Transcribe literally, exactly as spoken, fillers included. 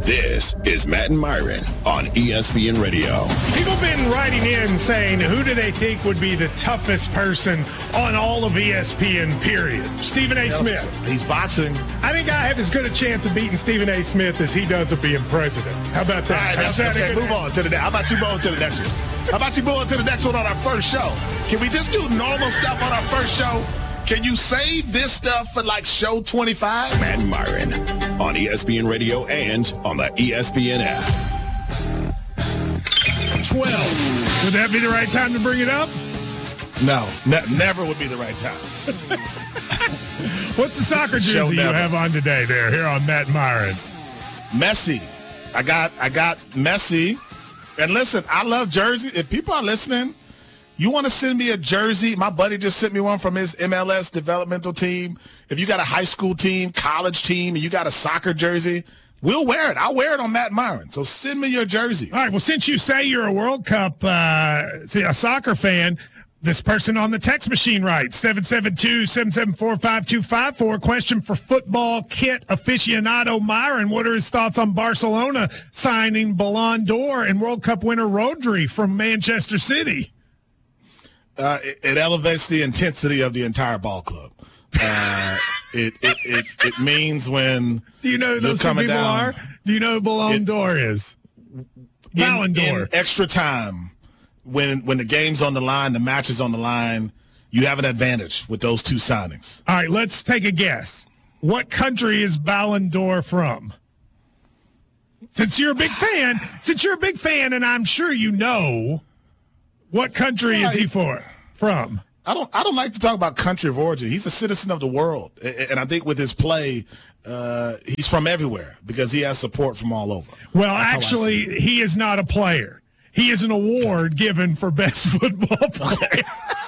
This is Matt and Myron on E S P N Radio. People have been writing in saying, who do they think would be the toughest person on all of E S P N, period? Stephen A. Smith. He's boxing. I think I have as good a chance of beating Stephen A. Smith as he does of being president. How about that? All right, How's that's, that okay, move on to the next. How about you move on to the next one? How about you move on to the next one on our first show? Can we just do normal stuff on our first show? Can you save this stuff for like show twenty-five? Matt and Myron on E S P N Radio and on the E S P N app. twelve. Would that be the right time to bring it up? No, ne- never would be the right time. What's the soccer jersey you have on today there, here on Matt and Myron? Messi. I got I got Messi. And listen, I love jerseys. If people are listening, you want to send me a jersey? My buddy just sent me one from his M L S developmental team. If you got a high school team, college team, and you got a soccer jersey, we'll wear it. I'll wear it on Matt Myron. So send me your jerseys. All right. Well, since you say you're a World Cup, uh, see, a soccer fan, this person on the text machine writes, seven seven two, seven seven four, five two five four. Question for football kit aficionado Myron. What are his thoughts on Barcelona signing Ballon d'Or and World Cup winner Rodri from Manchester City? Uh, it, it elevates the intensity of the entire ball club. Uh, it, it it it means when do you know who those two people down, are? Do you know who Ballon d'Or is? Ballon d'Or. In extra time, when when the game's on the line, the match is on the line, you have an advantage with those two signings. All right, let's take a guess. What country is Ballon d'Or from? Since you're a big fan, since you're a big fan, and I'm sure you know, what country yeah, is he for from? I don't. I don't like to talk about country of origin. He's a citizen of the world, and I think with his play, uh, he's from everywhere because he has support from all over. Well, That's actually, he is not a player. He is an award given for best football player.